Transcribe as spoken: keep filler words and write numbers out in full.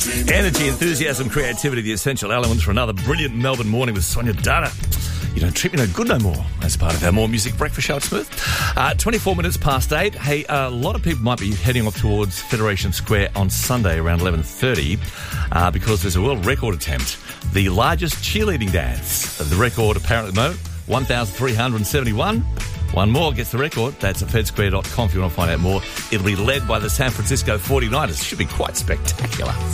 Energy, enthusiasm, creativity, the essential elements for another brilliant Melbourne morning with Sonia Dana. You don't treat me no good no more as part of our More Music Breakfast Show at Smooth. Uh, twenty-four minutes past eight. Hey, a lot of people might be heading off towards Federation Square on Sunday around eleven thirty uh, because there's a world record attempt. The largest cheerleading dance. The record apparently, no, one thousand three hundred seventy-one. One more gets the record. That's at fed square dot com if you want to find out more. It'll be led by the San Francisco forty-niners. Should be quite spectacular.